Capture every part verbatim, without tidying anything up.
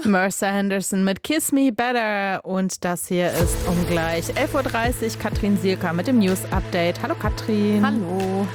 Mercer Henderson mit Kiss Me Better und das hier ist um gleich elf Uhr dreißig Katrin Sielka mit dem News Update. Hallo Katrin. Hallo.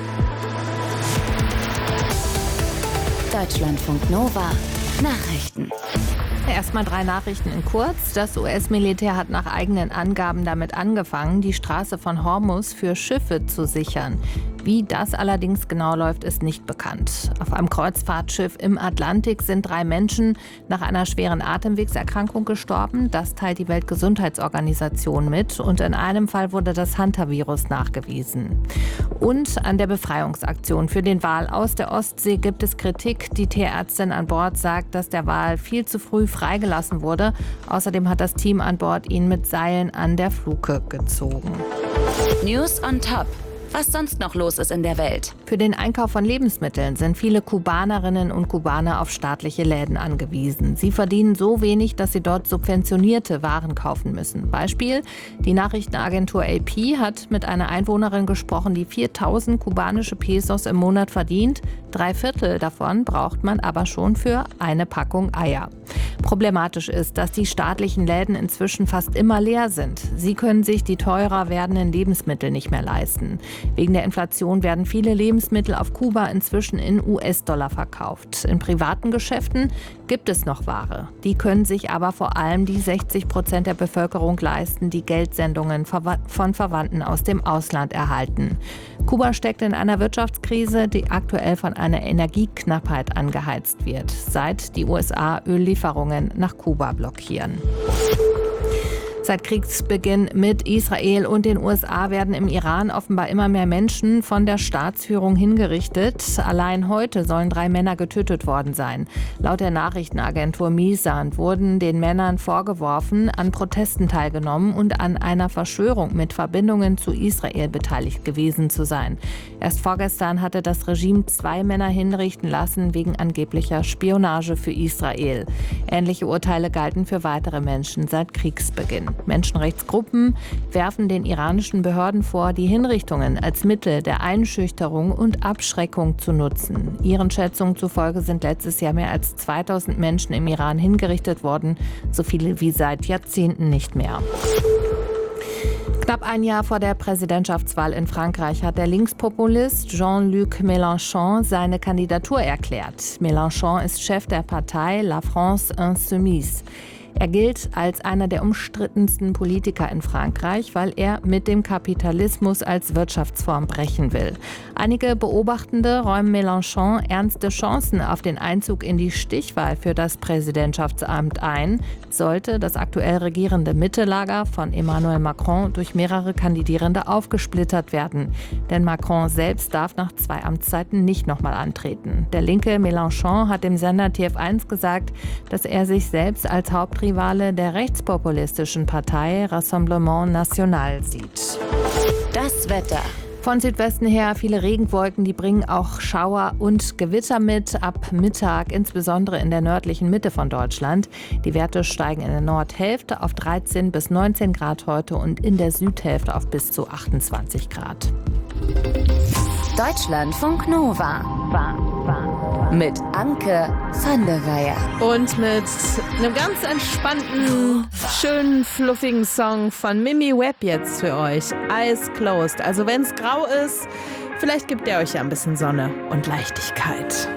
Deutschlandfunk Nova Nachrichten. Erstmal drei Nachrichten in kurz. Das U S-Militär hat nach eigenen Angaben damit angefangen, die Straße von Hormuz für Schiffe zu sichern. Wie das allerdings genau läuft, ist nicht bekannt. Auf einem Kreuzfahrtschiff im Atlantik sind drei Menschen nach einer schweren Atemwegserkrankung gestorben. Das teilt die Weltgesundheitsorganisation mit. Und in einem Fall wurde das Hantavirus nachgewiesen. Und an der Befreiungsaktion für den Wal aus der Ostsee gibt es Kritik. Die Tierärztin an Bord sagt, dass der Wal viel zu früh freigelassen wurde. Außerdem hat das Team an Bord ihn mit Seilen an der Fluke gezogen. News on Top. Was sonst noch los ist in der Welt. Für den Einkauf von Lebensmitteln sind viele Kubanerinnen und Kubaner auf staatliche Läden angewiesen. Sie verdienen so wenig, dass sie dort subventionierte Waren kaufen müssen. Beispiel: Die Nachrichtenagentur A P hat mit einer Einwohnerin gesprochen, die viertausend kubanische Pesos im Monat verdient. Drei Viertel davon braucht man aber schon für eine Packung Eier. Problematisch ist, dass die staatlichen Läden inzwischen fast immer leer sind. Sie können sich die teurer werdenden Lebensmittel nicht mehr leisten. Wegen der Inflation werden viele Lebensmittel auf Kuba inzwischen in U S-Dollar verkauft. In privaten Geschäften gibt es noch Ware. Die können sich aber vor allem die sechzig Prozent der Bevölkerung leisten, die Geldsendungen von Verwandten aus dem Ausland erhalten. Kuba steckt in einer Wirtschaftskrise, die aktuell von einer Energieknappheit angeheizt wird, seit die U S A Öllieferungen nach Kuba blockieren. Seit Kriegsbeginn mit Israel und den U S A werden im Iran offenbar immer mehr Menschen von der Staatsführung hingerichtet. Allein heute sollen drei Männer getötet worden sein. Laut der Nachrichtenagentur Misan wurden den Männern vorgeworfen, an Protesten teilgenommen und an einer Verschwörung mit Verbindungen zu Israel beteiligt gewesen zu sein. Erst vorgestern hatte das Regime zwei Männer hinrichten lassen wegen angeblicher Spionage für Israel. Ähnliche Urteile galten für weitere Menschen seit Kriegsbeginn. Menschenrechtsgruppen werfen den iranischen Behörden vor, die Hinrichtungen als Mittel der Einschüchterung und Abschreckung zu nutzen. Ihren Schätzungen zufolge sind letztes Jahr mehr als zweitausend Menschen im Iran hingerichtet worden, so viele wie seit Jahrzehnten nicht mehr. Knapp ein Jahr vor der Präsidentschaftswahl in Frankreich hat der Linkspopulist Jean-Luc Mélenchon seine Kandidatur erklärt. Mélenchon ist Chef der Partei La France Insoumise. Er gilt als einer der umstrittensten Politiker in Frankreich, weil er mit dem Kapitalismus als Wirtschaftsform brechen will. Einige Beobachtende räumen Mélenchon ernste Chancen auf den Einzug in die Stichwahl für das Präsidentschaftsamt ein, sollte das aktuell regierende Mittelager von Emmanuel Macron durch mehrere Kandidierende aufgesplittert werden. Denn Macron selbst darf nach zwei Amtszeiten nicht nochmal antreten. Der linke Mélenchon hat dem Sender T F eins gesagt, dass er sich selbst als Hauptrivale der rechtspopulistischen Partei Rassemblement National sieht. Das Wetter. Von Südwesten her viele Regenwolken, die bringen auch Schauer und Gewitter mit. Ab Mittag, insbesondere in der nördlichen Mitte von Deutschland. Die Werte steigen in der Nordhälfte auf dreizehn bis neunzehn Grad heute und in der Südhälfte auf bis zu achtundzwanzig Grad. Deutschlandfunk Nova. Mit Anke van der Weyer. Und mit einem ganz entspannten, schönen, fluffigen Song von Mimi Webb jetzt für euch. Eyes Closed. Also wenn es grau ist, vielleicht gibt der euch ja ein bisschen Sonne und Leichtigkeit.